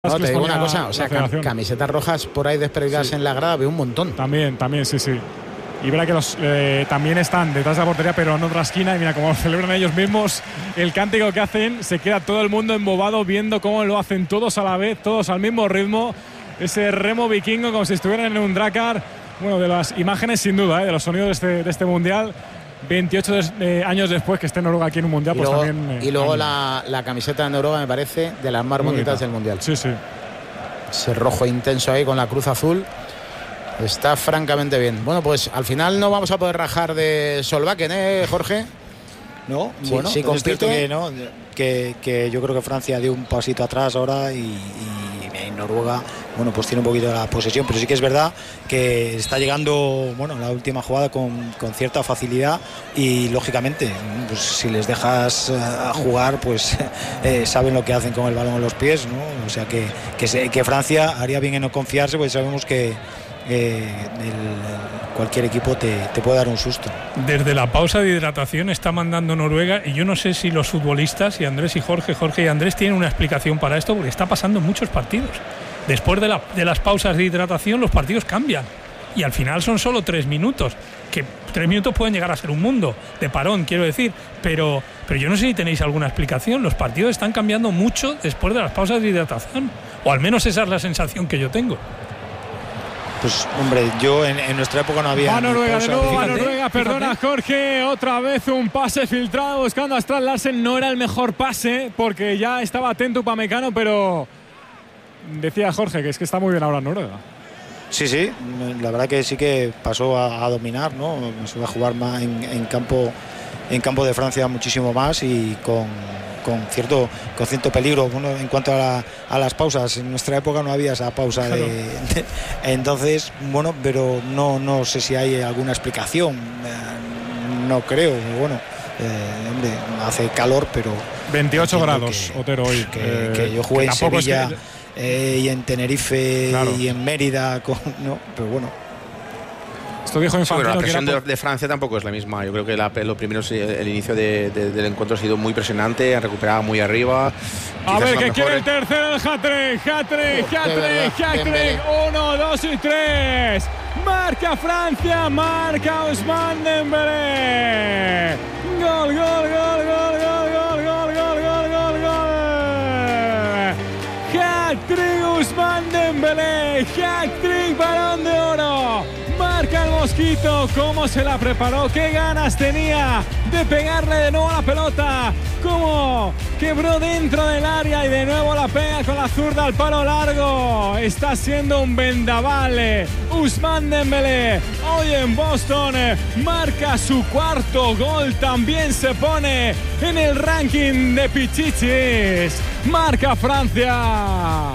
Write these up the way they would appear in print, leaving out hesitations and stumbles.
No, te digo una cosa, o sea, camisetas rojas por ahí desperdigadas sí. en la grada, veo un montón. También, sí. Y verá que los también están detrás de la portería, pero en otra esquina. Y mira cómo celebran ellos mismos el cántico que hacen. Se queda todo el mundo embobado viendo cómo lo hacen todos a la vez, todos al mismo ritmo. Ese remo vikingo como si estuvieran en un Dakar. Bueno, de las imágenes sin duda, de los sonidos de este mundial. 28 años después que esté Noruega aquí en un mundial, y pues luego, también. Y luego la camiseta de Noruega me parece de las más bonitas del mundial. Sí. Ese rojo intenso ahí con la cruz azul. Está francamente bien. Bueno, pues al final no vamos a poder rajar de Solbakken, Jorge. No, sí, bueno, sí, es cierto que yo creo que Francia dio un pasito atrás ahora y Noruega, bueno, pues tiene un poquito de la posesión, pero sí que es verdad que está llegando, bueno, la última jugada con cierta facilidad y lógicamente, pues si les dejas jugar, pues saben lo que hacen con el balón en los pies, ¿no? O sea que Francia haría bien en no confiarse, porque sabemos que cualquier equipo te puede dar un susto. Desde la pausa de hidratación está mandando Noruega, y yo no sé si los futbolistas, y Andrés y Jorge y Andrés, tienen una explicación para esto, porque está pasando en muchos partidos. Después de las pausas de hidratación, los partidos cambian y al final son solo 3 minutos, que 3 minutos pueden llegar a ser un mundo de parón, quiero decir, pero yo no sé si tenéis alguna explicación. Los partidos están cambiando mucho después de las pausas de hidratación, o al menos esa es la sensación que yo tengo. Pues hombre, yo en nuestra época no había. Va Noruega de nuevo, va Noruega, perdona Jorge, otra vez un pase filtrado buscando a Strand Larsen. No era el mejor pase porque ya estaba atento Upamecano, pero decía Jorge que es que está muy bien ahora Noruega. Sí, la verdad que sí que pasó a dominar, ¿no? Pasó a jugar más en campo de Francia muchísimo más y con cierto peligro. Bueno, en cuanto a las pausas, en nuestra época no había esa pausa. Claro. Entonces, bueno, pero no sé si hay alguna explicación. No creo. Bueno, hombre, hace calor, pero 28 grados, Otero, hoy. Que yo jugué en Sevilla y en Tenerife, claro, y en Mérida, pero bueno. Esto dijo Infantino, la presión de Francia tampoco es la misma. Yo creo que lo primero, el inicio del encuentro ha sido muy presionante, han recuperado muy arriba. A ver, que quiere el tercero, el hat-trick. 1, 2 y 3. Marca Francia, marca Ousmane Dembélé. Gol. Hat-trick Ousmane Dembélé, hat-trick Balón de Oro. Marca el Mosquito, cómo se la preparó, qué ganas tenía de pegarle de nuevo a la pelota, cómo quebró dentro del área y de nuevo la pega con la zurda al palo largo. Está siendo un vendaval Ousmane Dembélé hoy en Boston, marca su 4º gol, también se pone en el ranking de Pichichis. Marca Francia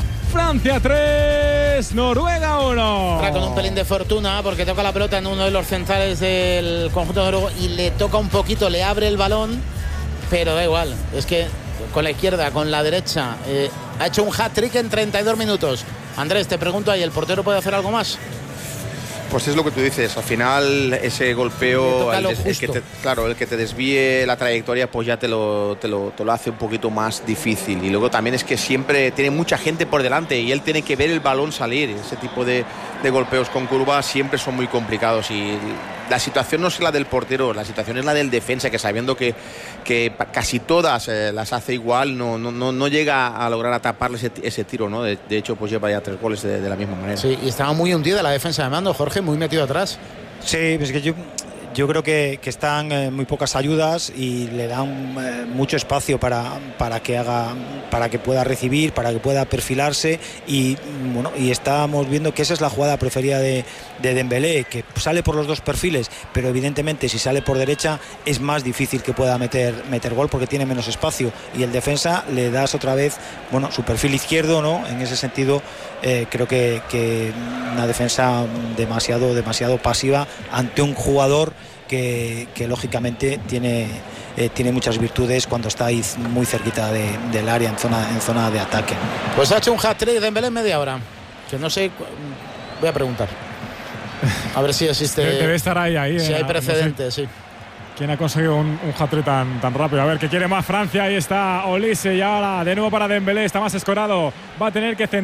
3, Noruega 1. Con un pelín de fortuna porque toca la pelota en uno de los centrales del conjunto noruego y le toca un poquito, le abre el balón, pero da igual, es que con la izquierda, con la derecha, ha hecho un hat-trick en 32 minutos. Andrés, te pregunto ahí, ¿el portero puede hacer algo más? Pues es lo que tú dices, al final ese golpeo, el que te desvíe la trayectoria, pues ya te lo hace un poquito más difícil. Y luego también es que siempre tiene mucha gente por delante y él tiene que ver el balón salir. Ese tipo de golpeos con curva siempre son muy complicados y la situación no es la del portero, la situación es la del defensa, que sabiendo que casi todas las hace igual, no llega a lograr ataparle ese tiro, ¿no? De hecho, pues lleva ya 3 goles de la misma manera. Sí, y estaba muy hundida la defensa de Mando, Jorge, muy metido atrás. Sí, es que yo creo que están muy pocas ayudas y le dan mucho espacio para que pueda recibir, para que pueda perfilarse y bueno, y estamos viendo que esa es la jugada preferida de Dembélé, que sale por los dos perfiles, pero evidentemente si sale por derecha es más difícil que pueda meter gol porque tiene menos espacio y el defensa le das otra vez, bueno, su perfil izquierdo, ¿no? En ese sentido creo que una defensa demasiado pasiva ante un jugador que lógicamente tiene muchas virtudes cuando está ahí muy cerquita del área en zona de ataque. Pues ha hecho un hat-trick de Dembélé en media hora, que no sé, voy a preguntar a ver si existe, debe estar ahí si hay precedentes, no sé. Sí. ¿Quién ha conseguido un hat-trick tan rápido? A ver, ¿qué quiere más Francia? Ahí está Olise y ahora de nuevo para Dembélé. Está más escorado. Va a tener que centrar.